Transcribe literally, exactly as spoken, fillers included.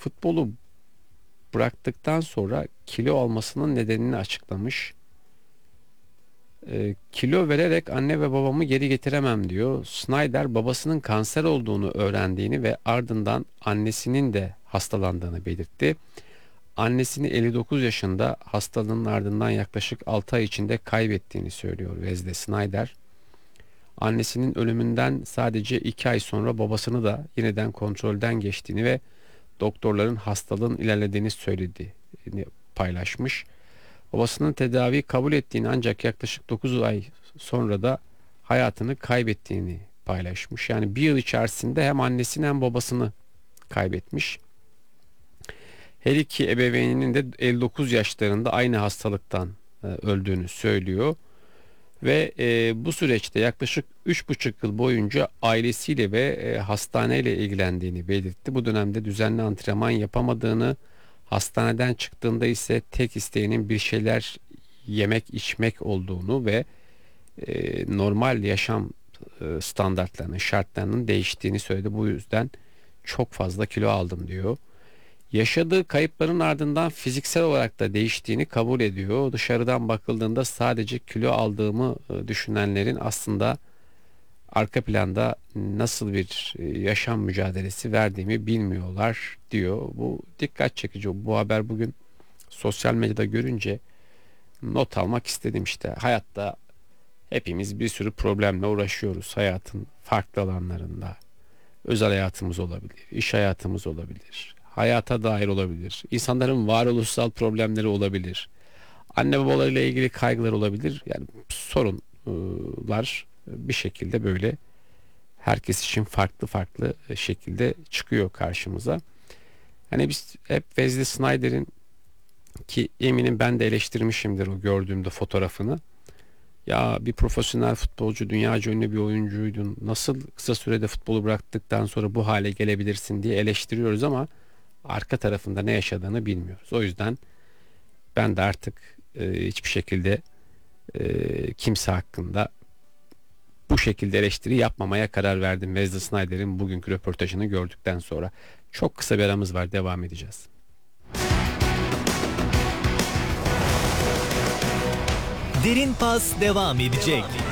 futbolu bıraktıktan sonra kilo almasının nedenini açıklamış. E, kilo vererek anne ve babamı geri getiremem diyor. Snyder babasının kanser olduğunu öğrendiğini ve ardından annesinin de hastalandığını belirtti. Annesini elli dokuz yaşında hastalığının ardından yaklaşık altı ay içinde kaybettiğini söylüyor Wesley Snyder. Annesinin ölümünden sadece iki ay sonra babasını da yeniden kontrolden geçtiğini ve doktorların hastalığın ilerlediğini söylediğini paylaşmış. Babasının tedaviyi kabul ettiğini ancak yaklaşık dokuz ay sonra da hayatını kaybettiğini paylaşmış. Yani bir yıl içerisinde hem annesini hem babasını kaybetmiş. Her iki ebeveyninin de elli dokuz yaşlarında aynı hastalıktan e, öldüğünü söylüyor. Ve e, bu süreçte yaklaşık üç buçuk yıl boyunca ailesiyle ve e, hastaneyle ilgilendiğini belirtti. Bu dönemde düzenli antrenman yapamadığını, hastaneden çıktığında ise tek isteğinin bir şeyler yemek içmek olduğunu ve e, normal yaşam e, standartlarının, şartlarının değiştiğini söyledi. Bu yüzden çok fazla kilo aldım diyor. Yaşadığı kayıpların ardından fiziksel olarak da değiştiğini kabul ediyor. Dışarıdan bakıldığında sadece kilo aldığımı e, düşünenlerin aslında arka planda nasıl bir e, yaşam mücadelesi verdiğimi bilmiyorlar diyor. Bu dikkat çekici. Bu haber bugün sosyal medyada görünce not almak istedim işte. Hayatta hepimiz bir sürü problemle uğraşıyoruz hayatın farklı alanlarında. Özel hayatımız olabilir, iş hayatımız olabilir, hayata dair olabilir, insanların varoluşsal problemleri olabilir, anne babalarıyla ilgili kaygılar olabilir. Yani sorunlar bir şekilde böyle herkes için farklı farklı şekilde çıkıyor karşımıza. Hani biz hep Wesley Snyder'in, ki eminim ben de eleştirmişimdir o gördüğümde fotoğrafını. Ya bir profesyonel futbolcu, dünyaca ünlü bir oyuncuydun. Nasıl kısa sürede futbolu bıraktıktan sonra bu hale gelebilirsin diye eleştiriyoruz ama arka tarafında ne yaşadığını bilmiyoruz. O yüzden ben de artık e, hiçbir şekilde e, kimse hakkında bu şekilde eleştiri yapmamaya karar verdim. Wesley Snyder'in bugünkü röportajını gördükten sonra. Çok kısa bir aramız var, devam edeceğiz. Derin Pas devam edecek.